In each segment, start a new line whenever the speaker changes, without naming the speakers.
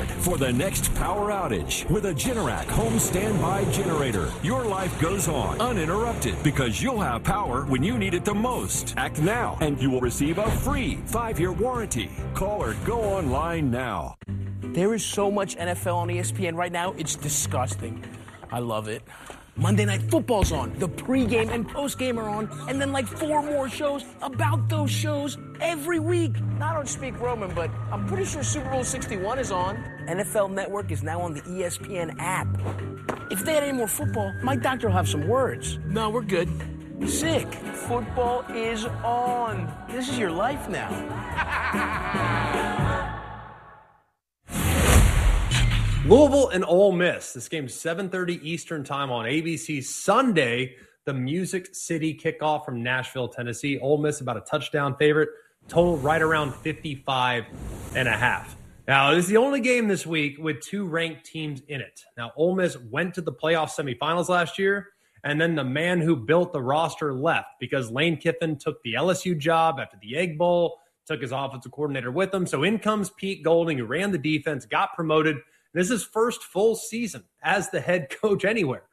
prepared for the next power outage with a Generac home standby generator. Your life goes on uninterrupted because you'll have power when you need it the most. Act now and you will receive a free 5-year warranty. Call or go online now.
There is so much NFL on ESPN right now, it's disgusting. I love it. Monday Night Football's on, the pregame and postgame are on, and then like 4 more shows about those shows every week. I don't speak Roman, but I'm pretty sure Super Bowl 61 is on. NFL Network is now on the ESPN app. If they had any more football, my doctor will have some words. No, we're good. Sick. Football is on. This is your life now.
Louisville and Ole Miss. This game's 7:30 Eastern time on ABC. Sunday, the Music City kickoff from Nashville, Tennessee. Ole Miss about a touchdown favorite. Total right around 55.5. Now, this is the only game this week with 2 ranked teams in it. Now, Ole Miss went to the playoff semifinals last year, and then the man who built the roster left because Lane Kiffin took the LSU job after the Egg Bowl, took his offensive coordinator with him. So in comes Pete Golding, who ran the defense, got promoted. This is his first full season as the head coach anywhere.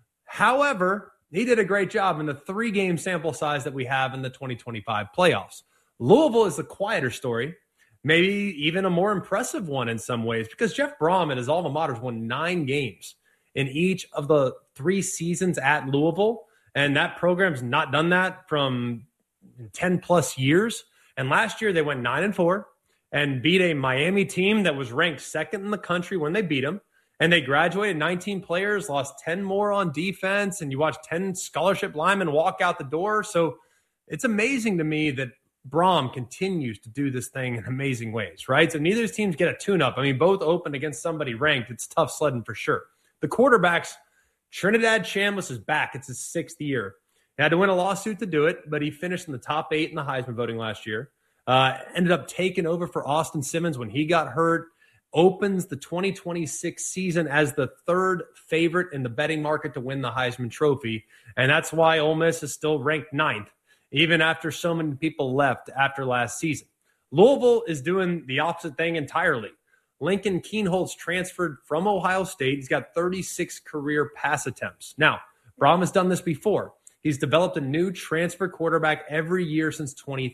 However, he did a great job in the 3-game sample size that we have in the 2025 playoffs. Louisville is the quieter story, maybe even a more impressive one in some ways, because Jeff Brom and his alma mater won 9 games in each of the 3 seasons at Louisville, and that program's not done that from 10-plus years. And last year they went 9-4. And beat a Miami team that was ranked 2nd in the country when they beat them. And they graduated 19 players, lost 10 more on defense, and you watch 10 scholarship linemen walk out the door. So it's amazing to me that Brom continues to do this thing in amazing ways, right? So neither of these teams get a tune-up. I mean, both open against somebody ranked. It's tough sledding for sure. The quarterbacks, Trinidad Chambliss is back. It's his 6th year. He had to win a lawsuit to do it, but he finished in the top 8 in the Heisman voting last year. Ended up taking over for Austin Simmons when he got hurt. Opens the 2026 season as the 3rd favorite in the betting market to win the Heisman Trophy. And that's why Ole Miss is still ranked 9th, even after so many people left after last season. Louisville is doing the opposite thing entirely. Lincoln Kienholz transferred from Ohio State. He's got 36 career pass attempts. Now, Brom has done this before. He's developed a new transfer quarterback every year since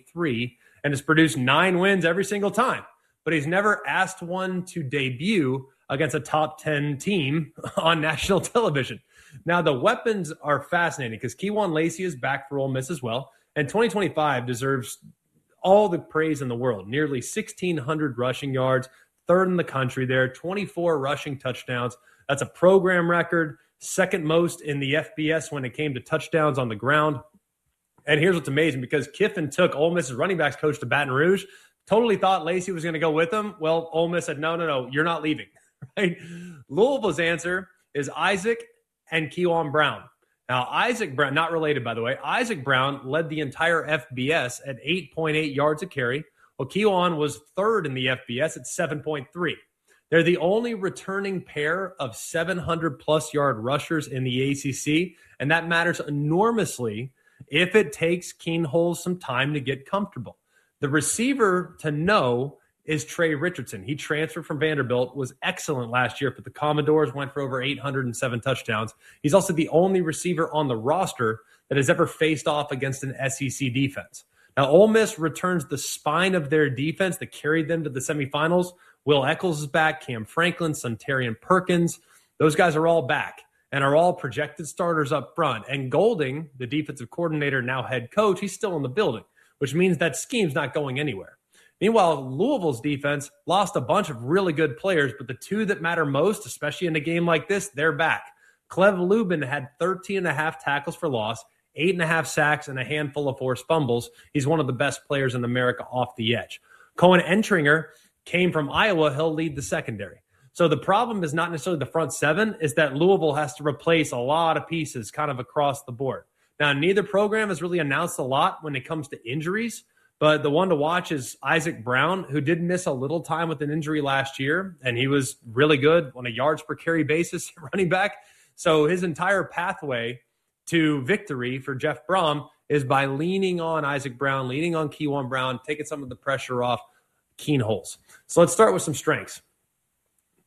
23 and has produced 9 wins every single time. But he's never asked one to debut against a top 10 team on national television. Now, the weapons are fascinating because Kewan Lacey is back for Ole Miss as well. And 2025 deserves all the praise in the world. Nearly 1,600 rushing yards, 3rd in the country there, 24 rushing touchdowns. That's a program record, 2nd most in the FBS when it came to touchdowns on the ground. And here's what's amazing, because Kiffin took Ole Miss's running backs coach to Baton Rouge, totally thought Lacey was going to go with him. Well, Ole Miss said, no, you're not leaving. Right? Louisville's answer is Isaac and Kewan Brown. Now, Isaac Brown, not related, by the way, Isaac Brown led the entire FBS at 8.8 yards a carry, while Kewan was 3rd in the FBS at 7.3. They're the only returning pair of 700-plus yard rushers in the ACC, and that matters enormously if it takes Kienholz some time to get comfortable. The receiver to know is Trey Richardson. He transferred from Vanderbilt, was excellent last year for the Commodores, went for over 807 touchdowns. He's also the only receiver on the roster that has ever faced off against an SEC defense. Now, Ole Miss returns the spine of their defense that carried them to the semifinals. Will Eccles is back, Cam Franklin, Suntarian Perkins. Those guys are all back and are all projected starters up front. And Golding, the defensive coordinator, now head coach, he's still in the building, which means that scheme's not going anywhere. Meanwhile, Louisville's defense lost a bunch of really good players, but the 2 that matter most, especially in a game like this, they're back. Clev Lubin had 13.5 tackles for loss, 8.5 sacks, and a handful of forced fumbles. He's one of the best players in America off the edge. Cohen Entringer came from Iowa. He'll lead the secondary. So the problem is not necessarily the front 7, is that Louisville has to replace a lot of pieces kind of across the board. Now, neither program has really announced a lot when it comes to injuries, but the one to watch is Isaac Brown, who did miss a little time with an injury last year, and he was really good on a yards per carry basis running back. So his entire pathway to victory for Jeff Brom is by leaning on Isaac Brown, leaning on Kewan Brown, taking some of the pressure off Kienholz. So let's start with some strengths.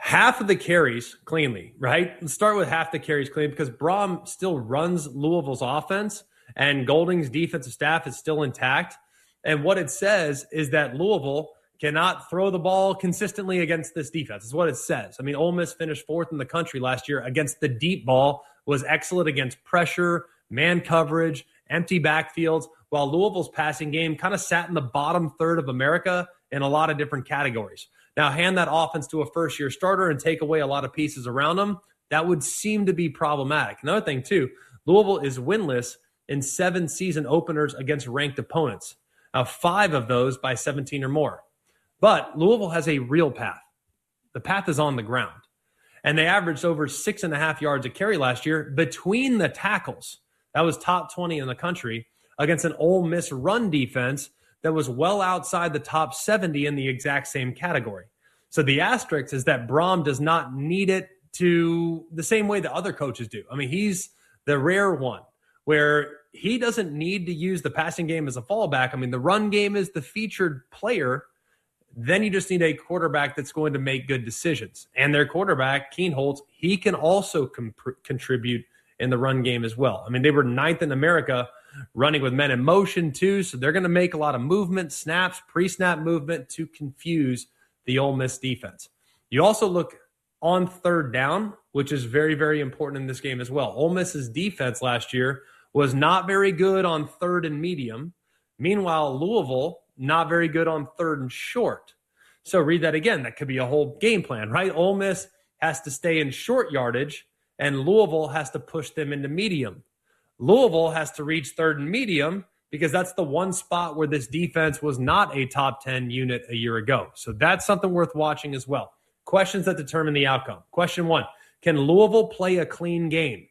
half of the carries cleanly, right? Let's start with half the carries clean because Brom still runs Louisville's offense and Golding's defensive staff is still intact. And what it says is that Louisville cannot throw the ball consistently against this defense. Is what it says. I mean, Ole Miss finished 4th in the country last year against the deep ball, was excellent against pressure, man coverage, empty backfields, while Louisville's passing game kind of sat in the bottom third of America in a lot of different categories. Now, hand that offense to a first-year starter and take away a lot of pieces around them, that would seem to be problematic. Another thing, too, Louisville is winless in 7 season openers against ranked opponents. Now, 5 of those by 17 or more. But Louisville has a real path. The path is on the ground. And they averaged over 6.5 yards a carry last year between the tackles. That was top 20 in the country against an Ole Miss run defense that was well outside the top 70 in the exact same category. So the asterisk is that Brom does not need it to the same way that other coaches do. I mean, he's the rare one where he doesn't need to use the passing game as a fallback. I mean, the run game is the featured player. Then you just need a quarterback that's going to make good decisions. And their quarterback, Keen Holtz, he can also contribute in the run game as well. I mean, they were 9th in America running with men in motion too, so they're going to make a lot of movement, snaps, pre-snap movement to confuse the Ole Miss defense. You also look on 3rd down, which is very, very important in this game as well. Ole Miss's defense last year was not very good on 3rd and medium. Meanwhile, Louisville, not very good on 3rd and short. So read that again. That could be a whole game plan, right? Ole Miss has to stay in short yardage, and Louisville has to push them into medium. Louisville has to reach 3rd and medium because that's the one spot where this defense was not a top 10 unit a year ago. So that's something worth watching as well. Questions that determine the outcome. Question 1, can Louisville play a clean game?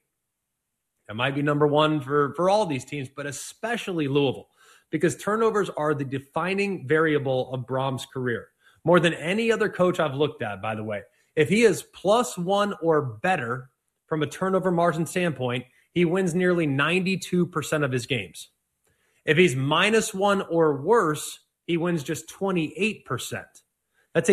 That might be number 1 for all these teams, but especially Louisville, because turnovers are the defining variable of Brom's career. More than any other coach I've looked at, by the way. If he is +1 or better from a turnover margin standpoint, he wins nearly 92% of his games. If he's -1 or worse, he wins just 28%. That's a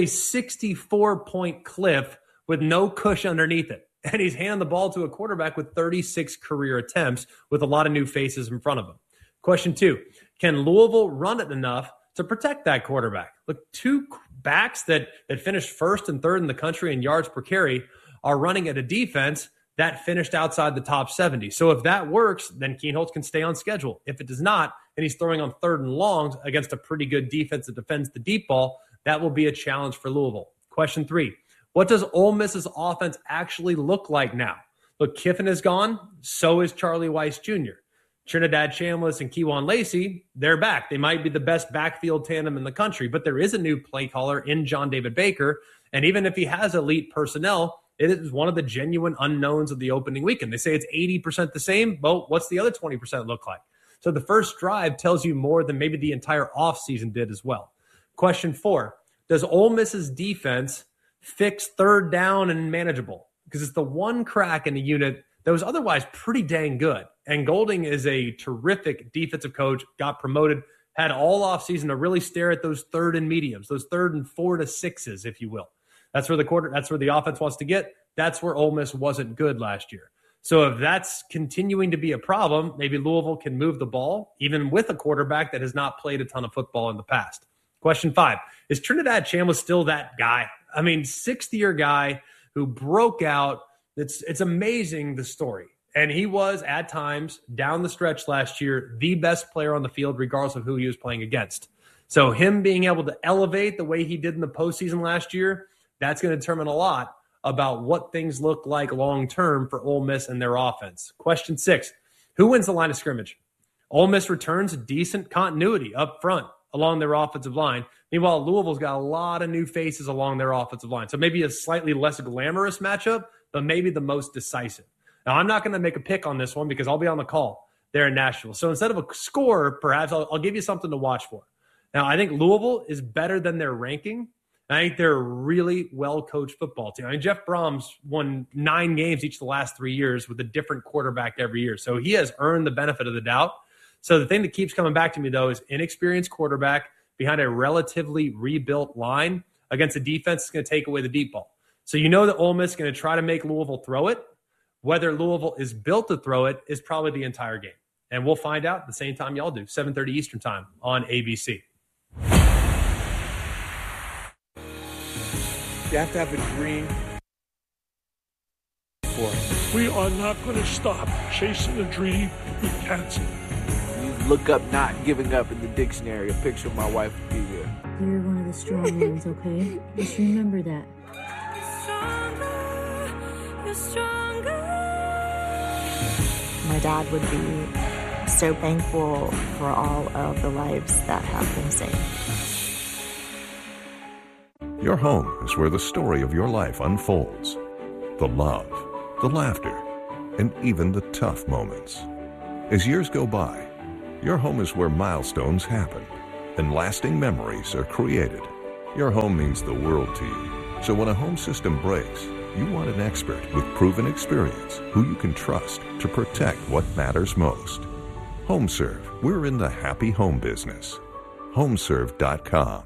64-point cliff with no cushion underneath it. And he's handing the ball to a quarterback with 36 career attempts with a lot of new faces in front of him. Question 2, can Louisville run it enough to protect that quarterback? Look, 2 backs that finished 1st and 3rd in the country in yards per carry are running at a defense that finished outside the top 70. So if that works, then Keen Holtz can stay on schedule. If it does not, and he's throwing on 3rd and longs against a pretty good defense that defends the deep ball, that will be a challenge for Louisville. Question 3, what does Ole Miss's offense actually look like now? Look, Kiffin is gone. So is Charlie Weiss Jr. Trinidad Chambliss and Kewan Lacey, they're back. They might be the best backfield tandem in the country, but there is a new play caller in John David Baker. And even if he has elite personnel, it is one of the genuine unknowns of the opening weekend. They say it's 80% the same. Well, what's the other 20% look like? So the first drive tells you more than maybe the entire offseason did as well. Question 4, does Ole Miss's defense fix 3rd down and manageable? Because it's the one crack in the unit that was otherwise pretty dang good. And Golding is a terrific defensive coach, got promoted, had all offseason to really stare at those 3rd and mediums, those 3rd and 4 to 6s, if you will. That's where the offense wants to get. That's where Ole Miss wasn't good last year. So if that's continuing to be a problem, maybe Louisville can move the ball, even with a quarterback that has not played a ton of football in the past. Question 5, is Trinidad Chambliss still that guy? I mean, 6th-year guy who broke out. It's amazing, the story. And he was, at times, down the stretch last year, the best player on the field, regardless of who he was playing against. So him being able to elevate the way he did in the postseason last year, that's going to determine a lot about what things look like long-term for Ole Miss and their offense. Question 6, who wins the line of scrimmage? Ole Miss returns decent continuity up front along their offensive line. Meanwhile, Louisville's got a lot of new faces along their offensive line. So maybe a slightly less glamorous matchup, but maybe the most decisive. Now, I'm not going to make a pick on this one because I'll be on the call there in Nashville. So instead of a score, perhaps I'll give you something to watch for. Now, I think Louisville is better than their ranking. I think they're a really well-coached football team. I mean, Jeff Brom's won 9 games each of the last 3 years with a different quarterback every year. So he has earned the benefit of the doubt. So the thing that keeps coming back to me, though, is inexperienced quarterback behind a relatively rebuilt line against a defense that's going to take away the deep ball. So you know that Ole Miss is going to try to make Louisville throw it. Whether Louisville is built to throw it is probably the entire game. And we'll find out at the same time y'all do, 7:30 Eastern time on ABC.
You have to have a dream for it.
We are not going to stop chasing a dream we can't see.
You look up not giving up in the dictionary, a picture of my wife would be there.
You're one of the strong ones, okay? Just remember that.
You're stronger.
My dad would be so thankful for all of the lives that have been saved.
Your home is where the story of your life unfolds. The love, the laughter, and even the tough moments. As years go by, your home is where milestones happen and lasting memories are created. Your home means the world to you. So when a home system breaks, you want an expert with proven experience who you can trust to protect what matters most. HomeServe, we're in the happy home business. Homeserve.com.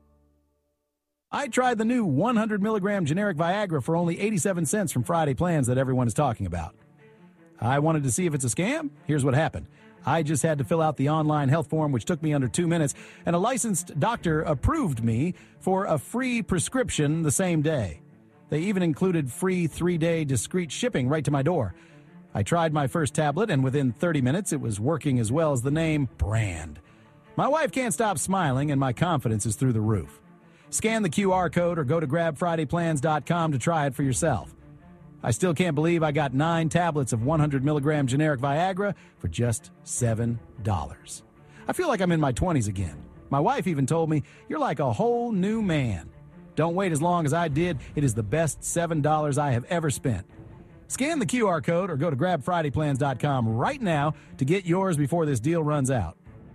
I tried the new 100 milligram generic Viagra for only 87 cents from Friday Plans that everyone is talking about. I wanted to see if it's a scam. Here's what happened. I just had to fill out the online health form, which took me under 2 minutes, and a licensed doctor approved me for a free prescription the same day. They even included free 3-day discreet shipping right to my door. I tried my first tablet, and within 30 minutes, it was working as well as the name brand. My wife can't stop smiling, and my confidence is through the roof. Scan the QR code or go to grabfridayplans.com to try it for yourself. I still can't believe I got 9 tablets of 100 milligram generic Viagra for just $7. I feel like I'm in my 20s again. My wife even told me, "You're like a whole new man." Don't wait as long as I did. It is the best $7 I have ever spent. Scan the QR code or go to grabfridayplans.com right now to get yours before this deal runs out.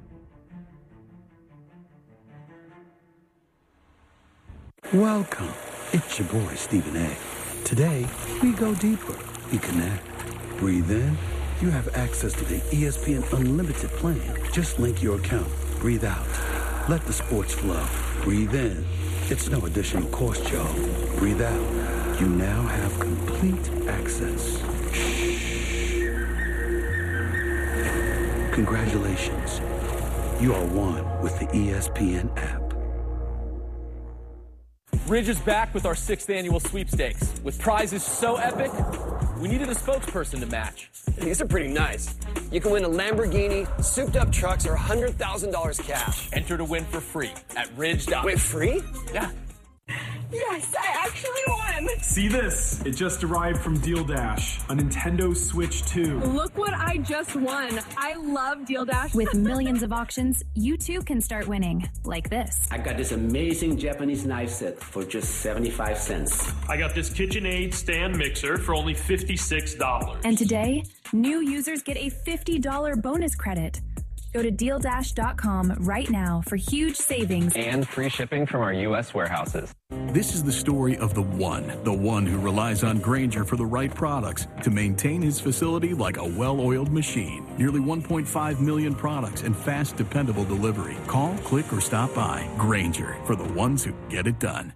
Welcome. It's your boy, Stephen A. Today, we go deeper. We connect. Breathe in. You have access to the ESPN Unlimited plan. Just link your account. Breathe out. Let the sports flow. Breathe in. It's no additional cost, y'all. Breathe out. You now have complete access. Shh. Congratulations. You are one with the ESPN app.
Ridge is back with our 6th annual sweepstakes. With prizes so epic, we needed a spokesperson to match.
These are pretty nice. You can win a Lamborghini, souped-up trucks, or $100,000 cash.
Enter to win for free at ridge.com.
Wait, free?
Yeah.
Yes, I actually won!
See this? It just arrived from Deal Dash, a Nintendo Switch 2.
Look what I just won. I love Deal Dash.
With millions of auctions, you too can start winning, like this.
I got this amazing Japanese knife set for just 75 cents.
I got this KitchenAid stand mixer for only $56.
And today, new users get a $50 bonus credit. Go to DealDash.com right now for huge savings
and free shipping from our U.S. warehouses.
This is the story of the one who relies on Grainger for the right products to maintain his facility like a well-oiled machine. Nearly 1.5 million products and fast, dependable delivery. Call, click, or stop by. Grainger, for the ones who get it done.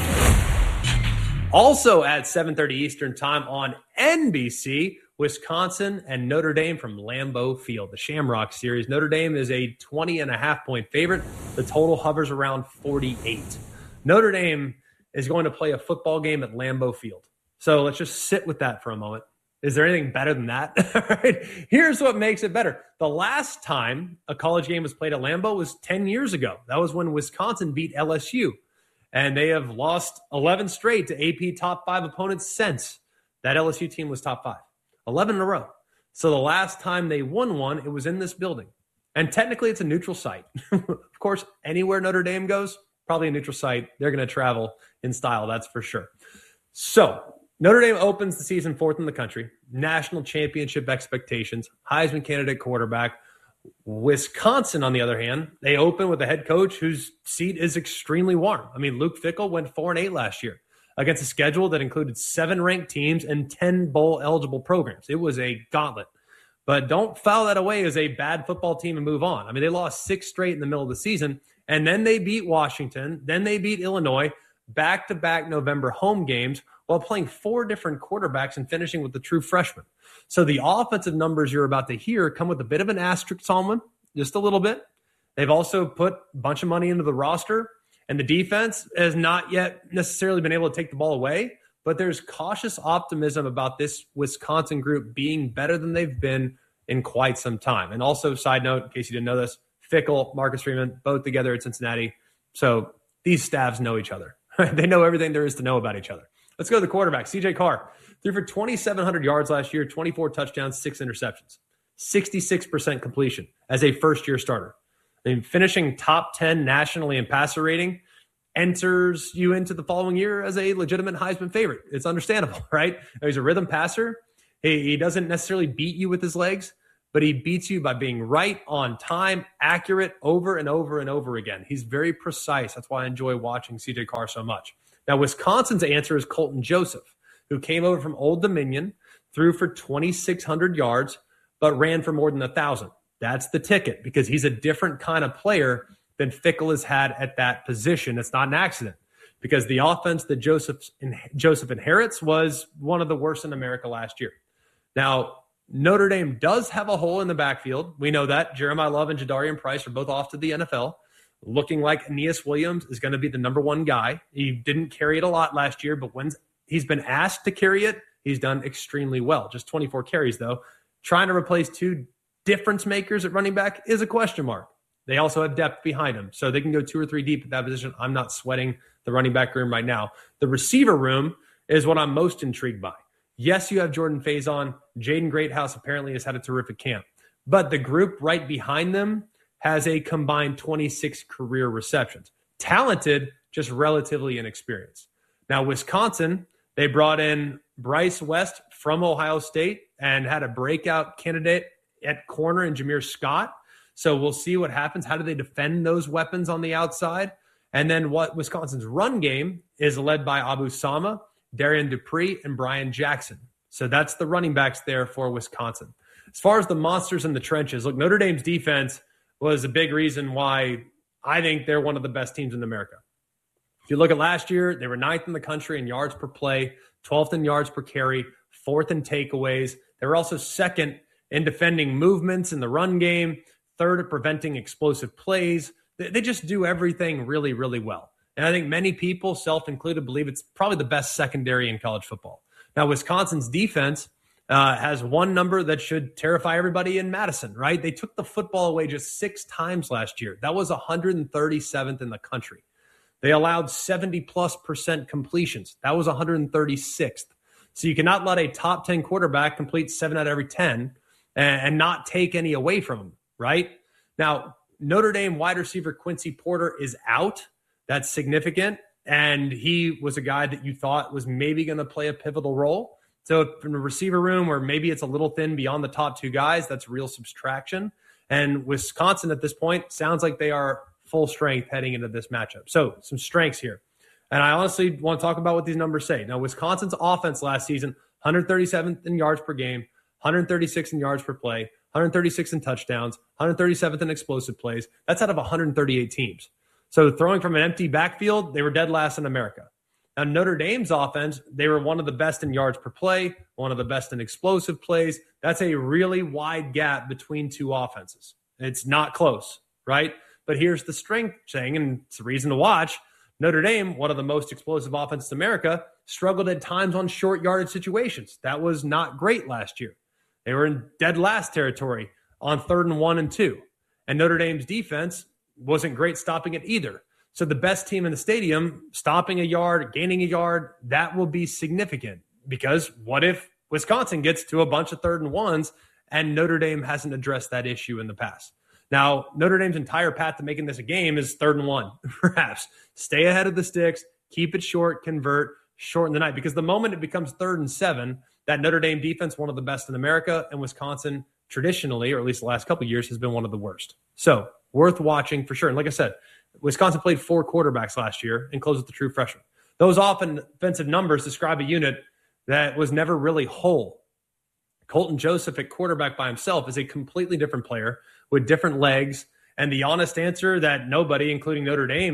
Also at 7:30 Eastern time on NBC, Wisconsin and Notre Dame from Lambeau Field, the Shamrock Series. Notre Dame is a 20.5-point favorite. The total hovers around 48. Notre Dame is going to play a football game at Lambeau Field. So let's just sit with that for a moment. Is there anything better than that? All right. Here's what makes it better. The last time a college game was played at Lambeau was 10 years ago. That was when Wisconsin beat LSU. And they have lost 11 straight to AP top 5 opponents since. That LSU team was top 5. 11 in a row. So the last time they won one, it was in this building. And technically, it's a neutral site. Of course, anywhere Notre Dame goes, probably a neutral site. They're going to travel in style, that's for sure. So Notre Dame opens the season 4th in the country. National championship expectations. Heisman candidate quarterback. Wisconsin, on the other hand, they open with a head coach whose seat is extremely warm. I mean, Luke Fickell went 4-8 last year against a schedule that included 7 ranked teams and 10 bowl-eligible programs. It was a gauntlet. But don't foul that away as a bad football team and move on. I mean, they lost 6 straight in the middle of the season, and then they beat Washington, then they beat Illinois, back-to-back November home games while playing 4 different quarterbacks and finishing with the true freshman. So the offensive numbers you're about to hear come with a bit of an asterisk on them, just a little bit. They've also put a bunch of money into the roster, and the defense has not yet necessarily been able to take the ball away, but there's cautious optimism about this Wisconsin group being better than they've been in quite some time. And also, side note, in case you didn't know this, Fickell, Marcus Freeman, both together at Cincinnati. So these staffs know each other. They know everything there is to know about each other. Let's go to the quarterback. C.J. Carr threw for 2,700 yards last year, 24 touchdowns, 6 interceptions, 66% completion as a first-year starter. And finishing top 10 nationally in passer rating enters you into the following year as a legitimate Heisman favorite. It's understandable, right? He's a rhythm passer. He doesn't necessarily beat you with his legs, but he beats you by being right on time, accurate over and over and over again. He's very precise. That's why I enjoy watching C.J. Carr so much. Now, Wisconsin's answer is Colton Joseph, who came over from Old Dominion, threw for 2,600 yards, but ran for more than 1,000. That's the ticket, because he's a different kind of player than Fickell has had at that position. It's not an accident, because the offense that Joseph inherits was one of the worst in America last year. Now, Notre Dame does have a hole in the backfield. We know that. Jeremiah Love and Jadarian Price are both off to the NFL, looking like Aeneas Williams is going to be the number one guy. He didn't carry it a lot last year, but when he's been asked to carry it, he's done extremely well. Just 24 carries, though. Trying to replace 2 difference makers at running back is a question mark. They also have depth behind him, so they can go 2 or 3 deep at that position. I'm not sweating the running back room right now. The receiver room is what I'm most intrigued by. Yes, you have Jordan Faison. Jaden Greathouse apparently has had a terrific camp. But the group right behind them has a combined 26 career receptions. Talented, just relatively inexperienced. Now, Wisconsin, they brought in Bryce West from Ohio State and had a breakout candidate at corner in Jameer Scott. So we'll see what happens. How do they defend those weapons on the outside? And then what Wisconsin's run game is led by Abu Sama, Darian Dupree, and Brian Jackson. So that's the running backs there for Wisconsin. As far as the monsters in the trenches, look, Notre Dame's defense was a big reason why I think they're one of the best teams in America. If you look at last year, they were 9th in the country in yards per play, 12th in yards per carry, 4th in takeaways. They were also 2nd in defending movements in the run game, 3rd at preventing explosive plays. They just do everything really, really well. And I think many people, self-included, believe it's probably the best secondary in college football. Now, Wisconsin's defense has one number that should terrify everybody in Madison, right? They took the football away just 6 times last year. That was 137th in the country. They allowed 70+% completions. That was 136th. So you cannot let a top 10 quarterback complete 7 out of every 10 and not take any away from him, right? Now, Notre Dame wide receiver Quincy Porter is out. That's significant. And he was a guy that you thought was maybe going to play a pivotal role. So in the receiver room where maybe it's a little thin beyond the top 2 guys, that's real subtraction. And Wisconsin at this point sounds like they are full strength heading into this matchup. So some strengths here. And I honestly want to talk about what these numbers say. Now, Wisconsin's offense last season, 137th in yards per game, 136 in yards per play, 136 in touchdowns, 137th in explosive plays. That's out of 138 teams. So throwing from an empty backfield, they were dead last in America. Now, Notre Dame's offense, they were one of the best in yards per play, one of the best in explosive plays. That's a really wide gap between 2 offenses. It's not close, right? But here's the strength thing, and it's a reason to watch. Notre Dame, one of the most explosive offenses in America, struggled at times on short yardage situations. That was not great last year. They were in dead last territory on 3rd and 1 and 2. And Notre Dame's defense wasn't great stopping it either. So the best team in the stadium, stopping a yard, gaining a yard, that will be significant. Because what if Wisconsin gets to a bunch of 3rd and 1s and Notre Dame hasn't addressed that issue in the past? Now, Notre Dame's entire path to making this a game is 3rd and 1, perhaps. Stay ahead of the sticks, keep it short, convert, shorten the night. Because the moment it becomes 3rd and 7, that Notre Dame defense, one of the best in America, and Wisconsin traditionally, or at least the last couple of years, has been one of the worst. So worth watching for sure. And like I said, Wisconsin played 4 quarterbacks last year and closed with the true freshman. Those offensive numbers describe a unit that was never really whole. Colton Joseph at quarterback by himself is a completely different player with different legs. And the honest answer that nobody, including Notre Dame,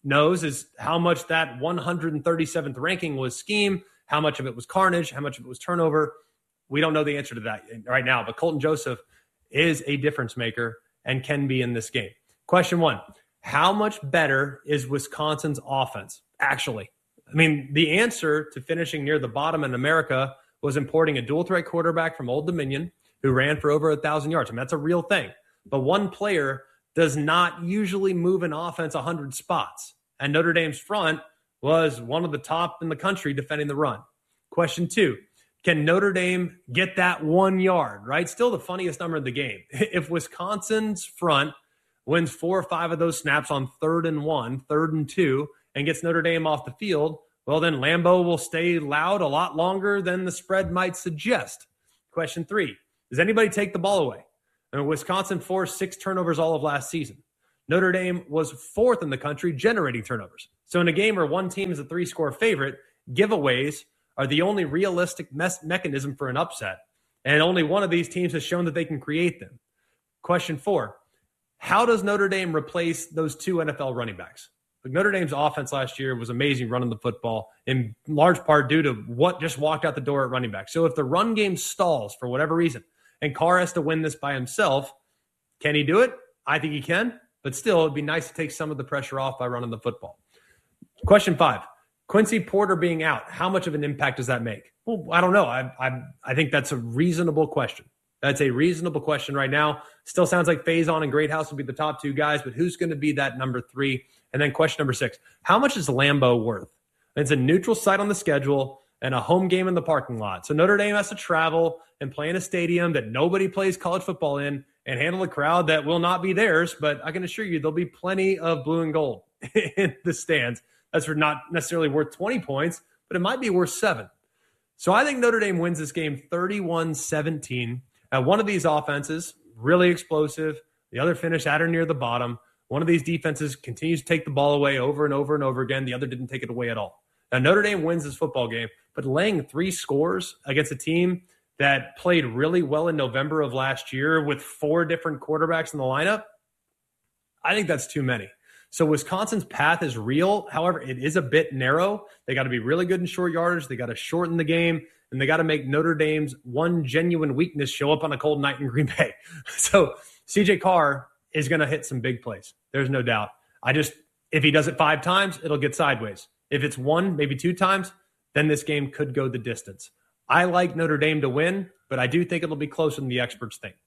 knows is how much that 137th ranking was scheme, how much of it was carnage, how much of it was turnover. We don't know the answer to that right now, but Colton Joseph is a difference maker and can be in this game. Question 1, how much better is Wisconsin's offense? Actually, I mean, the answer to finishing near the bottom in America was importing a dual threat quarterback from Old Dominion who ran for over 1,000 yards. I mean, that's a real thing. But one player does not usually move an offense 100 spots. And Notre Dame's front was one of the top in the country defending the run. Question 2, can Notre Dame get that 1 yard, right? Still the funniest number in the game. If Wisconsin's front wins 4 or 5 of those snaps on 3rd and 1, 3rd and 2, and gets Notre Dame off the field, well, then Lambeau will stay loud a lot longer than the spread might suggest. Question 3, does anybody take the ball away? I mean, Wisconsin forced 6 turnovers all of last season. Notre Dame was 4th in the country generating turnovers. So in a game where one team is a 3-score favorite, giveaways are the only realistic mechanism for an upset. And only one of these teams has shown that they can create them. Question 4, how does Notre Dame replace those 2 NFL running backs? Like Notre Dame's offense last year was amazing running the football, in large part due to what just walked out the door at running back. So if the run game stalls for whatever reason, and Carr has to win this by himself, can he do it? I think he can, but still it'd be nice to take some of the pressure off by running the football. Question 5, Quincy Porter being out, how much of an impact does that make? Well, I don't know. I think that's a reasonable question. That's a reasonable question right now. Still sounds like Faison and Greathouse will be the top 2 guys, but who's going to be that number 3? And then question number 6, how much is Lambeau worth? It's a neutral site on the schedule and a home game in the parking lot. So Notre Dame has to travel and play in a stadium that nobody plays college football in and handle a crowd that will not be theirs. But I can assure you there'll be plenty of blue and gold in the stands. That's not necessarily worth 20 points, but it might be worth 7. So I think Notre Dame wins this game 31-17. One of these offenses, really explosive. The other finished at or near the bottom. One of these defenses continues to take the ball away over and over and over again. The other didn't take it away at all. Now, Notre Dame wins this football game, but laying 3 scores against a team that played really well in November of last year with 4 different quarterbacks in the lineup, I think that's too many. So Wisconsin's path is real. However, it is a bit narrow. They got to be really good in short yardage. They got to shorten the game, and they got to make Notre Dame's one genuine weakness show up on a cold night in Green Bay. So CJ Carr is going to hit some big plays. There's no doubt. If he does it 5 times, it'll get sideways. If it's 1, maybe 2 times, then this game could go the distance. I like Notre Dame to win, but I do think it'll be closer than the experts think.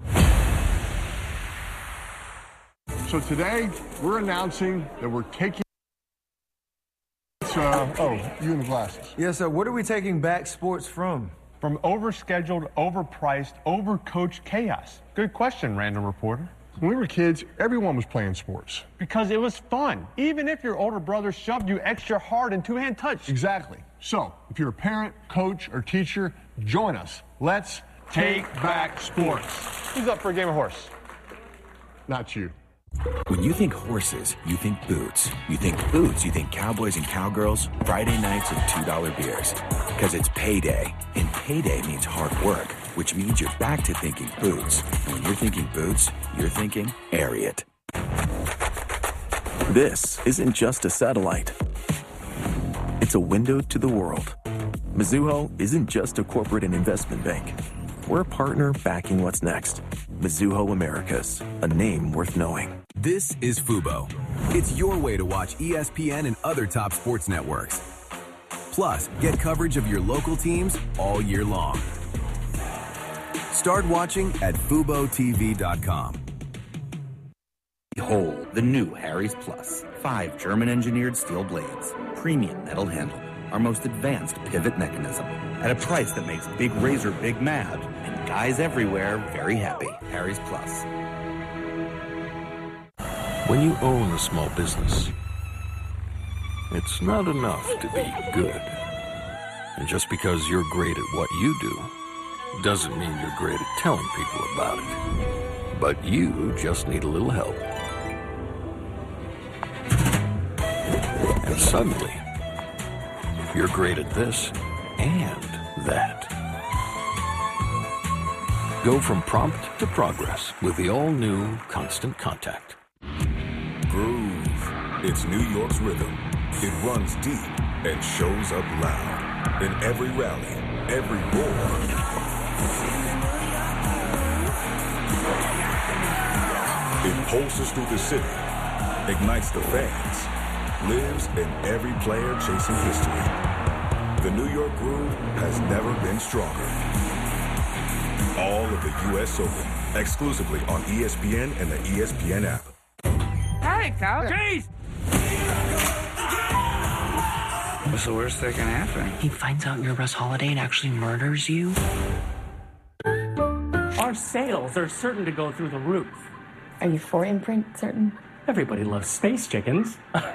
So today, we're announcing that we're taking... you and the glasses.
Yes, sir. What are we taking back sports from?
From overscheduled, overpriced, overcoached chaos. Good question, random reporter. When we were kids, everyone was playing sports.
Because it was fun, even if your older brother shoved you extra hard in two-hand touch.
Exactly. So, if you're a parent, coach, or teacher, join us. Let's take back sports.
Who's up for a game of horse?
Not you.
When you think horses, you think boots. You think boots, you think cowboys and cowgirls, Friday nights, and $2 beers. Because it's payday, and payday means hard work, which means you're back to thinking boots. And when you're thinking boots, you're thinking Ariat.
This isn't just a satellite. It's a window to the world. Mizuho isn't just a corporate and investment bank. We're a partner backing what's next. Mizuho Americas, a name worth knowing.
This is Fubo. It's your way to watch ESPN and other top sports networks. Plus, get coverage of your local teams all year long. Start watching at FuboTV.com.
Behold the new Harry's Plus. 5 German-engineered steel blades, premium metal handle, our most advanced pivot mechanism, at a price that makes Big Razor big mad and guys everywhere very happy. Harry's Plus.
When you own a small business, it's not enough to be good. And just because you're great at what you do doesn't mean you're great at telling people about it. But you just need a little help. And suddenly, you're great at this and that. Go from prompt to progress with the all-new Constant Contact.
Groove.
It's New York's rhythm. It runs deep and shows up loud. In every rally, every roar. It pulses through the city, ignites the fans, lives in every player chasing history. The New York groove has never been stronger. All of the U.S. Open, exclusively on ESPN and the ESPN app.
Hey, Coach. Jeez!
What's the worst that can happen?
He finds out you're Russ Holiday and actually murders you?
Our sales are certain to go through the roof.
Are you for Imprint certain?
Everybody loves space chickens.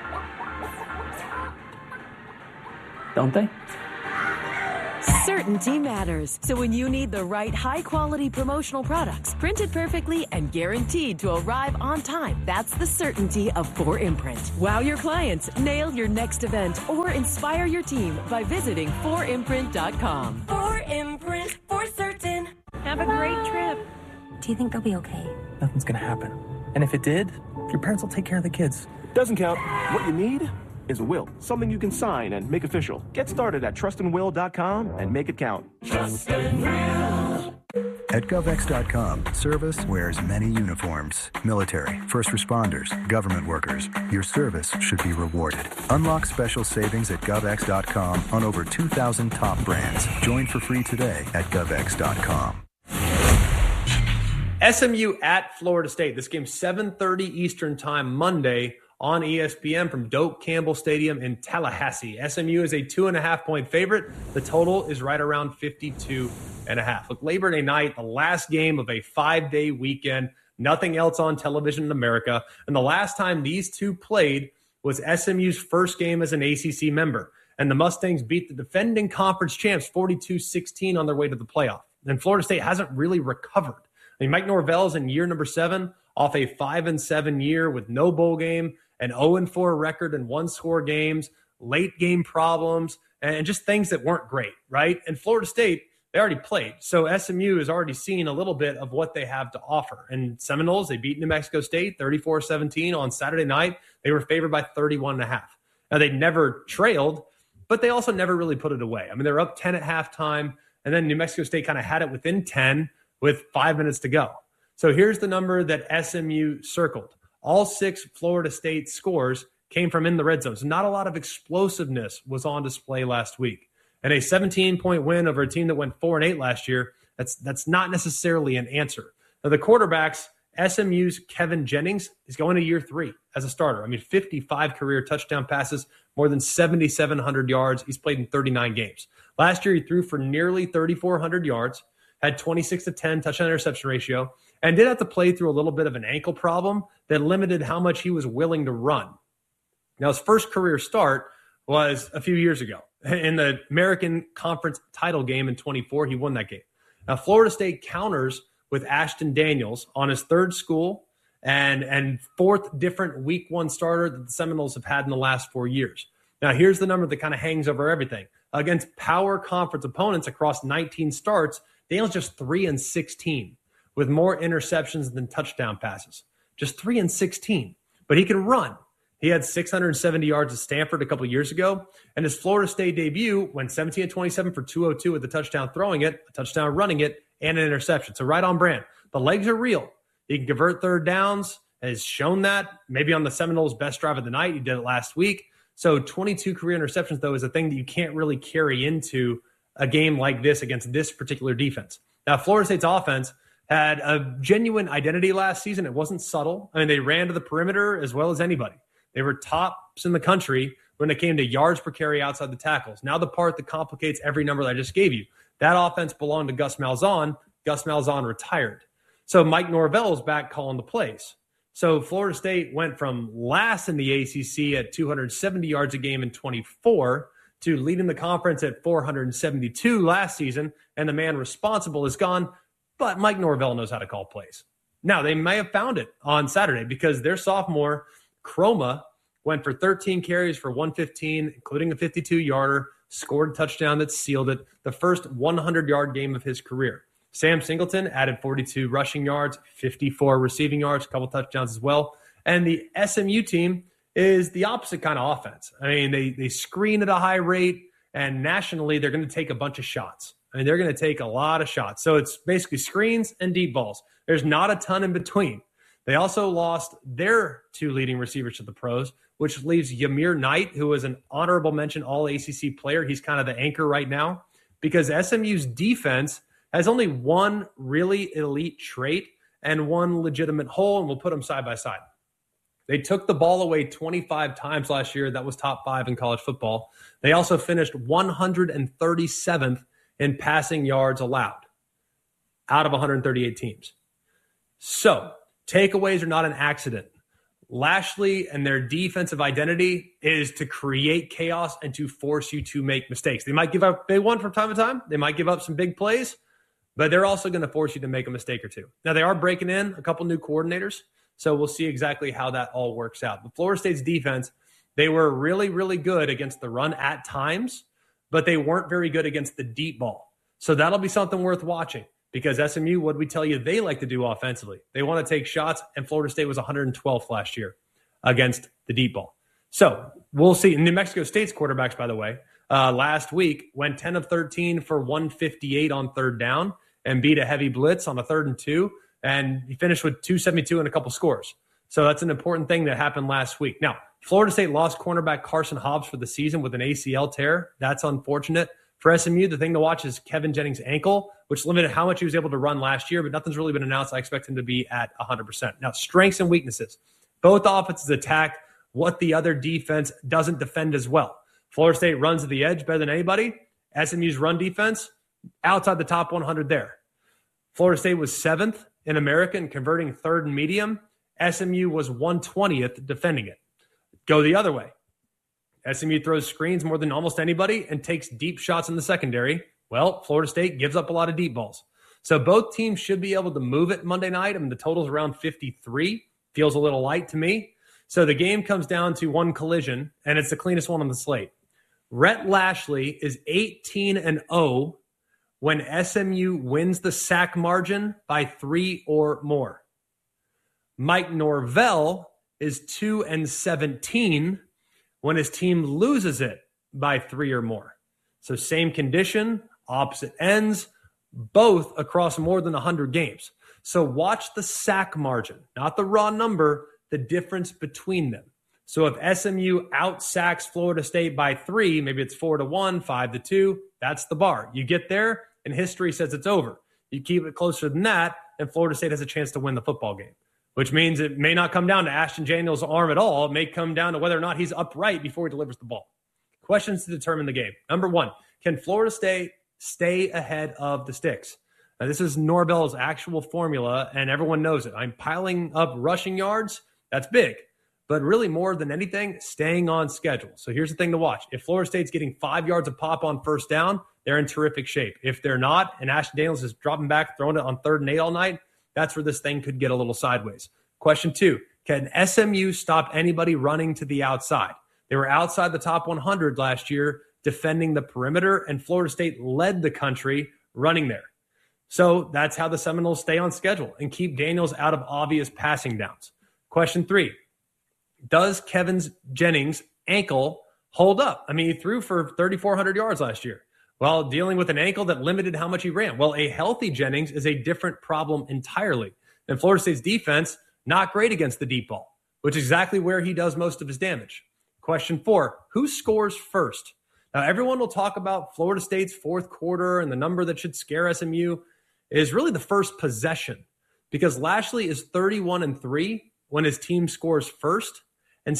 Don't they?
Certainty matters. So when you need the right high-quality promotional products, printed perfectly and guaranteed to arrive on time, that's the certainty of 4imprint. Wow your clients, nail your next event, or inspire your team by visiting 4imprint.com.
4imprint, for certain.
Have a great trip.
Do you think they'll be okay?
Nothing's gonna happen. And if it did, your parents will take care of the kids.
Doesn't count. What you need is a will. Something you can sign and make official. Get started at trustandwill.com and make it count.
Trust and Will.
At GovX.com, service wears many uniforms. Military, first responders, government workers. Your service should be rewarded. Unlock special savings at GovX.com on over 2,000 top brands. Join for free today at GovX.com.
SMU at Florida State. This game 7:30 Eastern Time Monday on ESPN from Doak Campbell Stadium in Tallahassee. SMU is a 2.5-point favorite. The total is right around 52.5. Look, Labor Day night, the last game of a 5-day weekend, nothing else on television in America. And the last time these two played was SMU's first game as an ACC member. And the Mustangs beat the defending conference champs 42-16 on their way to the playoff. And Florida State hasn't really recovered. I mean, Mike Norvell's in year number 7 off a 5-7 year with no bowl game, an 0-4 record in one-score games, late game problems, and just things that weren't great, right? And Florida State, they already played. So SMU has already seen a little bit of what they have to offer. And Seminoles, they beat New Mexico State 34-17 on Saturday night. They were favored by 31.5. Now, they never trailed, but they also never really put it away. I mean, they were up 10 at halftime, and then New Mexico State kind of had it within 10 with 5 minutes to go. So here's the number that SMU circled. All 6 Florida State scores came from in the red zone. So not a lot of explosiveness was on display last week. And a 17-point win over a team that went 4-8 last year, that's not necessarily an answer. Now, the quarterbacks, SMU's Kevin Jennings is going to year 3 as a starter. I mean, 55 career touchdown passes, more than 7,700 yards. He's played in 39 games. Last year, he threw for nearly 3,400 yards, had 26-10 touchdown interception ratio, and did have to play through a little bit of an ankle problem that limited how much he was willing to run. Now, his first career start was a few years ago. In the American Conference title game in 24, he won that game. Now, Florida State counters with Ashton Daniels on his third school and fourth different week 1 starter that the Seminoles have had in the last 4 years. Now, here's the number that kind of hangs over everything. Against power conference opponents across 19 starts, Daniels just 3-16 with more interceptions than touchdown passes. Just 3-16. But he can run. He had 670 yards at Stanford a couple years ago, and his Florida State debut went 17-27 for 202 with a touchdown throwing it, a touchdown running it, and an interception. So right on brand. The legs are real. He can convert third downs, has shown that. Maybe on the Seminoles' best drive of the night. He did it last week. So 22 career interceptions, though, is a thing that you can't really carry into a game like this against this particular defense. Now, Florida State's offense had a genuine identity last season. It wasn't subtle. I mean, they ran to the perimeter as well as anybody. They were tops in the country when it came to yards per carry outside the tackles. Now the part that complicates every number that I just gave you. That offense belonged to Gus Malzahn. Gus Malzahn retired. So Mike Norvell is back calling the plays. So Florida State went from last in the ACC at 270 yards a game in 24 to leading the conference at 472 last season, and the man responsible is gone, but Mike Norvell knows how to call plays. Now, they may have found it on Saturday because their sophomore, Chroma, went for 13 carries for 115, including a 52-yarder, scored a touchdown that sealed it, the first 100-yard game of his career. Sam Singleton added 42 rushing yards, 54 receiving yards, a couple touchdowns as well. And the SMU team is the opposite kind of offense. I mean, they screen at a high rate, and nationally, they're going to take a bunch of shots. I mean, they're going to take a lot of shots. So it's basically screens and deep balls. There's not a ton in between. They also lost their 2 leading receivers to the pros, which leaves Yamir Knight, who is an honorable mention All-ACC player. He's kind of the anchor right now because SMU's defense has only one really elite trait and one legitimate hole, and we'll put them side by side. They took the ball away 25 times last year. That was top 5 in college football. They also finished 137th in passing yards allowed out of 138 teams. So takeaways are not an accident. Lashley and their defensive identity is to create chaos and to force you to make mistakes. They might give up big one from time to time. They might give up some big plays, but they're also going to force you to make a mistake or two. Now, they are breaking in a couple new coordinators, so we'll see exactly how that all works out. But Florida State's defense, they were really, really good against the run at times, but they weren't very good against the deep ball. So that'll be something worth watching because SMU, what we tell you they like to do offensively? They want to take shots, and Florida State was 112th last year against the deep ball. So we'll see. New Mexico State's quarterbacks, by the way, last week went 10 of 13 for 158 on third down and beat a heavy blitz on a 3rd and 2. And he finished with 272 and a couple scores. So that's an important thing that happened last week. Now, Florida State lost cornerback Carson Hobbs for the season with an ACL tear. That's unfortunate. For SMU, the thing to watch is Kevin Jennings' ankle, which limited how much he was able to run last year, but nothing's really been announced. I expect him to be at 100%. Now, strengths and weaknesses. Both offenses attack what the other defense doesn't defend as well. Florida State runs to the edge better than anybody. SMU's run defense, outside the top 100 there. Florida State was 7th in America in converting 3rd and medium. SMU was 120th defending it. Go the other way. SMU throws screens more than almost anybody and takes deep shots in the secondary. Well, Florida State gives up a lot of deep balls. So both teams should be able to move it Monday night. I mean, the total's around 53. Feels a little light to me. So the game comes down to one collision, and it's the cleanest one on the slate. Rhett Lashley is 18-0 when SMU wins the sack margin by 3 or more. Mike Norvell is 2-17 when his team loses it by 3 or more. So same condition, opposite ends, both across more than 100 games. So watch the sack margin, not the raw number, the difference between them. So if SMU out-sacks Florida State by 3, maybe it's 4-1, 5-2, that's the bar. You get there, and history says it's over. You keep it closer than that, and Florida State has a chance to win the football game, which means it may not come down to Ashton Daniels' arm at all. It may come down to whether or not he's upright before he delivers the ball. Questions to determine the game. Number 1, can Florida State stay ahead of the sticks? Now, this is Norvell's actual formula, and everyone knows it. I'm piling up rushing yards. That's big. But really, more than anything, staying on schedule. So here's the thing to watch. If Florida State's getting 5 yards of pop on first down, they're in terrific shape. If they're not, and Ashton Daniels is dropping back, throwing it on 3rd and 8 all night, that's where this thing could get a little sideways. Question 2, can SMU stop anybody running to the outside? They were outside the top 100 last year defending the perimeter, and Florida State led the country running there. So that's how the Seminoles stay on schedule and keep Daniels out of obvious passing downs. Question 3, does Kevin Jennings' ankle hold up? I mean, he threw for 3,400 yards last year while dealing with an ankle that limited how much he ran. Well, a healthy Jennings is a different problem entirely. And Florida State's defense, not great against the deep ball, which is exactly where he does most of his damage. Question 4, who scores first? Now, everyone will talk about Florida State's fourth quarter, and the number that should scare SMU is really the first possession, because Lashley is 31-3 when his team scores first and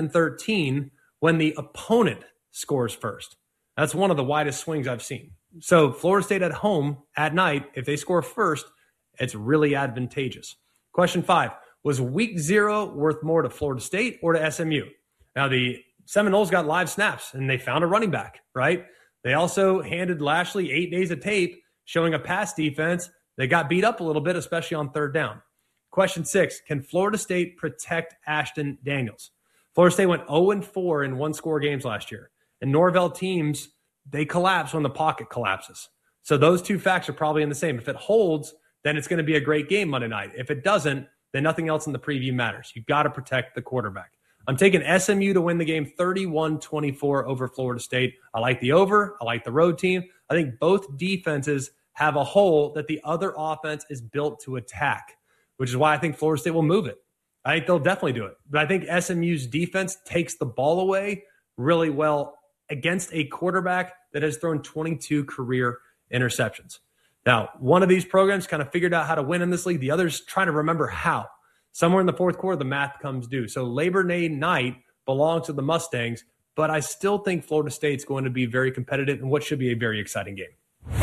7-13 when the opponent scores first. That's one of the widest swings I've seen. So Florida State at home at night, if they score first, it's really advantageous. Question 5, was week 0 worth more to Florida State or to SMU? Now, the Seminoles got live snaps, and they found a running back, right? They also handed Lashley 8 days of tape showing a pass defense that got beat up a little bit, especially on 3rd down. Question 6, can Florida State protect Ashton Daniels? Florida State went 0-4 in one-score games last year. And Norvell teams, they collapse when the pocket collapses. So those two facts are probably in the same. If it holds, then it's going to be a great game Monday night. If it doesn't, then nothing else in the preview matters. You've got to protect the quarterback. I'm taking SMU to win the game 31-24 over Florida State. I like the over. I like the road team. I think both defenses have a hole that the other offense is built to attack, which is why I think Florida State will move it. I think they'll definitely do it. But I think SMU's defense takes the ball away really well against a quarterback that has thrown 22 career interceptions. Now, one of these programs kind of figured out how to win in this league. The other's trying to remember how. Somewhere in the fourth quarter, the math comes due. So Labor Day night belongs to the Mustangs, but I still think Florida State's going to be very competitive in what should be a very exciting game.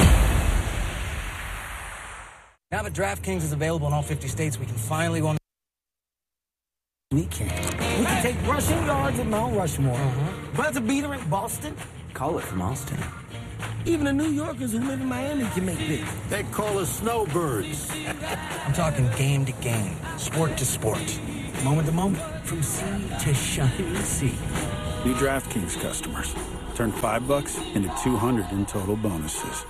Now that DraftKings is available in all 50 states, we can finally go on the weekend. We can take rushing yards at Mount Rushmore. Buzzer beater in Boston.
Call it from Austin.
Even the New Yorkers who live in Miami can make this. They call us snowbirds. I'm talking game to game, sport to sport, moment to moment, from sea to shining sea.
New DraftKings customers. Turn $5 into $200 in total bonuses.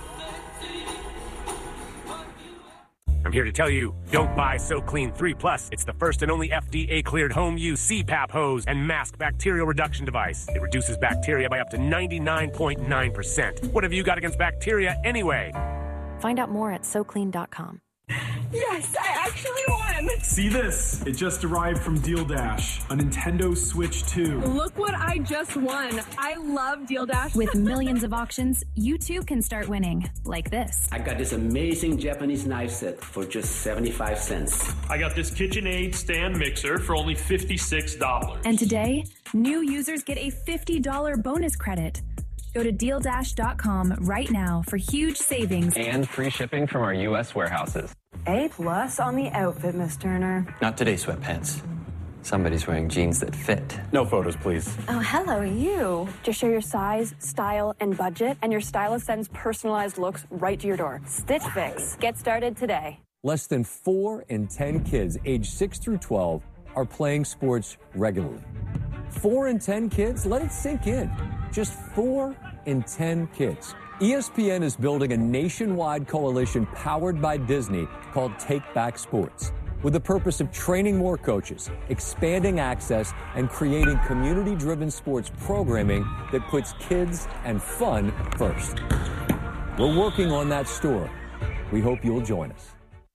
I'm here to tell you, don't buy SoClean 3 Plus. It's the first and only FDA-cleared home-use CPAP hose and mask bacterial reduction device. It reduces bacteria by up to 99.9%. What have you got against bacteria anyway?
Find out more at SoClean.com.
Yes, I actually won!
See this? It just arrived from Deal Dash, a Nintendo Switch 2.
Look what I just won. I love Deal Dash.
With millions of auctions, you too can start winning, like this.
I got this amazing Japanese knife set for just 75 cents.
I got this KitchenAid stand mixer for only $56.
And today, new users get a $50 bonus credit. Go to DealDash.com right now for huge savings.
And free shipping from our U.S. warehouses.
A+ on the outfit, Miss Turner.
Not today, sweatpants. Somebody's wearing jeans that fit. No photos, please.
Oh, hello, you. Just share your size, style, and budget, and your stylist sends personalized looks right to your door. Stitch Fix. Get started today.
Less than 4 in 10 kids aged 6 through 12 are playing sports regularly. 4 in 10 kids? Let it sink in. Just 4 in 10 kids. ESPN is building a nationwide coalition powered by Disney called Take Back Sports, with the purpose of training more coaches, expanding access, and creating community-driven sports programming that puts kids and fun first. We're working on that story. We hope you'll join us.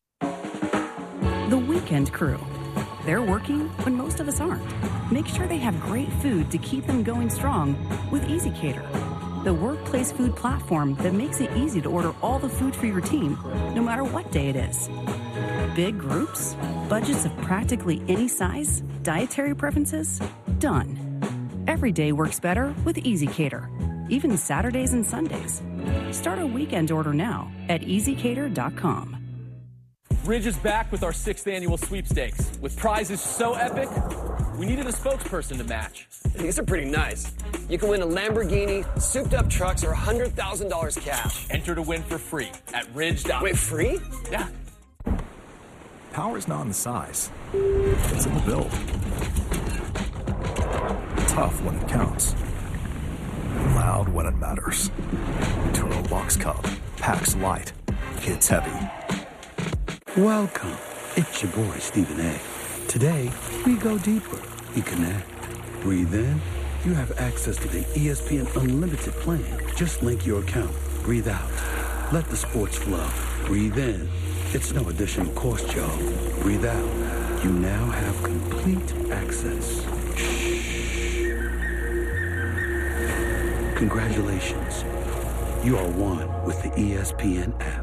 The Weekend Crew. They're working when most of us aren't. Make sure they have great food to keep them going strong with EasyCater, the workplace food platform that makes it easy to order all the food for your team, no matter what day it is. Big groups, budgets of practically any size, dietary preferences, done. Every day works better with EasyCater, even Saturdays and Sundays. Start a weekend order now at EasyCater.com.
Ridge is back with our 6th annual sweepstakes. With prizes so epic, we needed a spokesperson to match.
These are pretty nice. You can win a Lamborghini, souped-up trucks, or $100,000 cash.
Enter to win for free at Ridge.
Wait, free?
Yeah.
Power is not in the size. It's in the build. Tough when it counts. Loud when it matters. Turo Box Cub. Packs light. Hits heavy.
Welcome. It's your boy, Stephen A. Today, we go deeper. You connect. Breathe in. You have access to the ESPN Unlimited plan. Just link your account. Breathe out. Let the sports flow. Breathe in. It's no additional cost, y'all. Breathe out. You now have complete access. Shh. Congratulations. You are one with the ESPN app.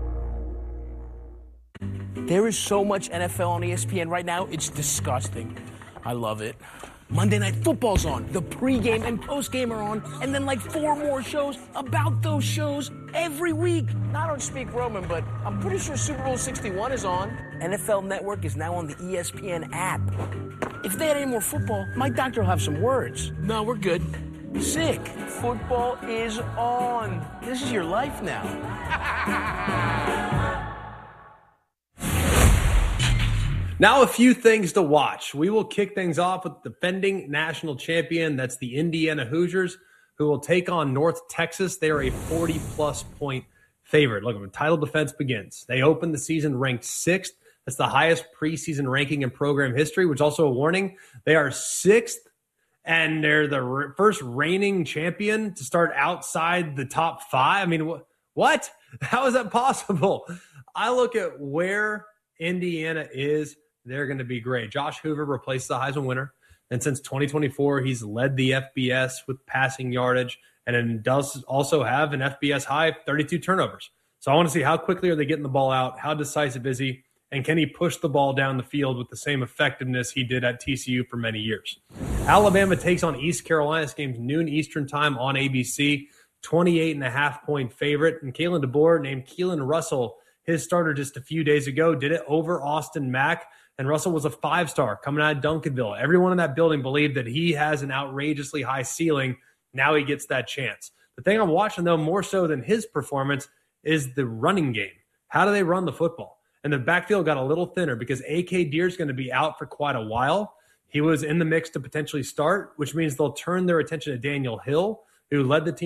There is so much NFL on ESPN right now, it's disgusting. I love it. Monday Night Football's on, the pregame and postgame are on, and then like 4 more shows about those shows every week. I don't speak Roman, but I'm pretty sure Super Bowl 61 is on. NFL Network is now on the ESPN app. If they had any more football, my doctor will have some words. No, we're good. Sick. Football is on. This is your life now.
Now, a few things to watch. We will kick things off with defending national champion. That's the Indiana Hoosiers, who will take on North Texas. They are a 40-plus point favorite. Look, when title defense begins, they opened the season ranked 6th. That's the highest preseason ranking in program history, which is also a warning. They are 6th, and they're the first reigning champion to start outside the top 5. I mean, what? How is that possible? I look at where Indiana is. They're going to be great. Josh Hoover replaced the Heisman winner. And since 2024, he's led the FBS with passing yardage and then does also have an FBS high 32 turnovers. So I want to see how quickly are they getting the ball out, how decisive is he, and can he push the ball down the field with the same effectiveness he did at TCU for many years. Alabama takes on East Carolina. This game's noon Eastern time on ABC, 28.5-point favorite. And Kalen DeBoer named Keelan Russell his starter just a few days ago, did it over Austin Mack. And Russell was a 5-star coming out of Duncanville. Everyone in that building believed that he has an outrageously high ceiling. Now he gets that chance. The thing I'm watching, though, more so than his performance is the running game. How do they run the football? And the backfield got a little thinner because A.K. Deer's going to be out for quite a while. He was in the mix to potentially start, which means they'll turn their attention to Daniel Hill, who led the team